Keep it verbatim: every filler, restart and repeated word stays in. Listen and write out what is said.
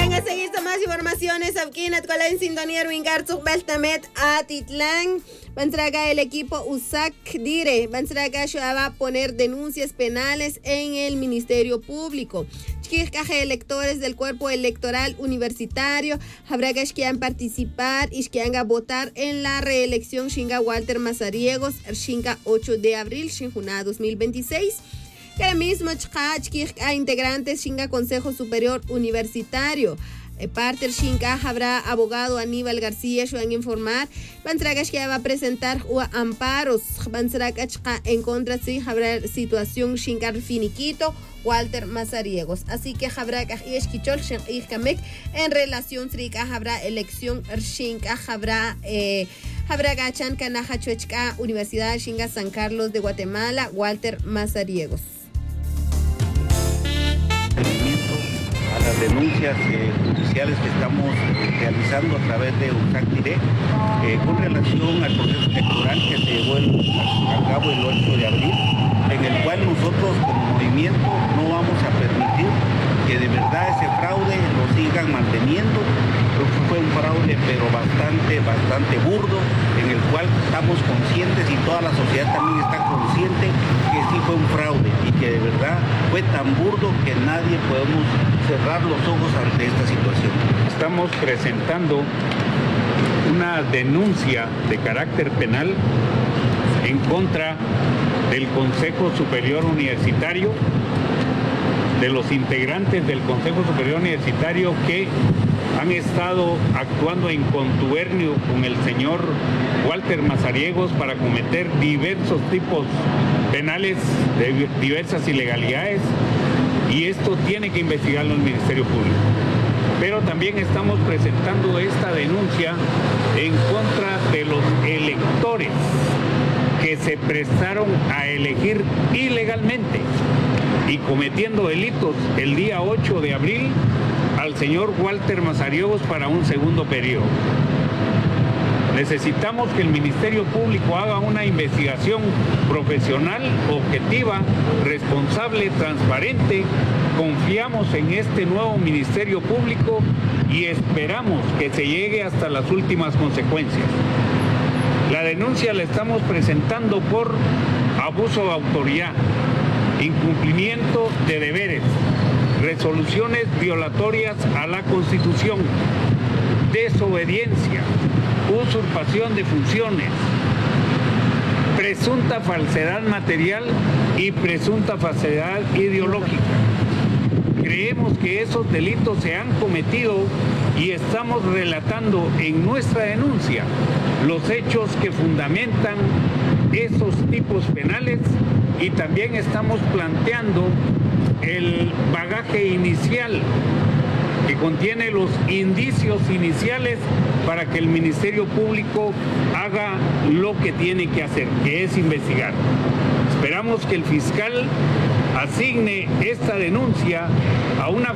Venga, seguir más informaciones aquí en la en sintonía Ruingarzuk Beltamet Atitlán. Bantraga el equipo U S A C Dire. Bantraga va a poner denuncias penales en el Ministerio Público. Chicaje electores del cuerpo electoral universitario habrá que participar y que hagan votar en la reelección Shinga Walter Mazariegos Shinga ocho de abril Shinjuna dos mil veintiséis. Que mismo a integrantes Shinga Consejo Superior Universitario. Parte Shinga habrá abogado Aníbal García van a informar. Bantragash que va a presentar amparos. Bantragash en contra si habrá situación Shinga finiquito Walter Mazariegos. Así que habrá en relación Srika habrá elección Shinga habrá eh, habrá gachan Canaja Chuechka Universidad Shinga San Carlos de Guatemala Walter Mazariegos. A las denuncias eh, judiciales que estamos eh, realizando a través de U S A C Dire eh, con relación al proceso electoral que se llevó el, a cabo el ocho de abril, en el cual nosotros como movimiento no vamos a permitir que de verdad ese fraude lo sigan manteniendo. Creo que fue un fraude pero bastante, bastante burdo, en el cual estamos conscientes y toda la sociedad también está consciente que sí fue un fraude y que de verdad fue tan burdo que nadie podemos cerrar los ojos ante esta situación. Estamos presentando una denuncia de carácter penal en contra del Consejo Superior Universitario, de los integrantes del Consejo Superior Universitario que han estado actuando en contubernio con el señor Walter Mazariegos para cometer diversos tipos penales de diversas ilegalidades, y esto tiene que investigarlo el Ministerio Público. Pero también estamos presentando esta denuncia en contra de los electores que se prestaron a elegir ilegalmente y cometiendo delitos el día ocho de abril al señor Walter Mazariegos para un segundo periodo. Necesitamos que el Ministerio Público haga una investigación profesional, objetiva, responsable, transparente. Confiamos en este nuevo Ministerio Público y esperamos que se llegue hasta las últimas consecuencias. La denuncia la estamos presentando por abuso de autoridad, incumplimiento de deberes, resoluciones violatorias a la Constitución, desobediencia, usurpación de funciones, presunta falsedad material y presunta falsedad ideológica. Creemos que esos delitos se han cometido y estamos relatando en nuestra denuncia los hechos que fundamentan esos tipos penales, y también estamos planteando el bagaje inicial que contiene los indicios iniciales para que el Ministerio Público haga lo que tiene que hacer, que es investigar. Esperamos que el fiscal asigne esta denuncia a una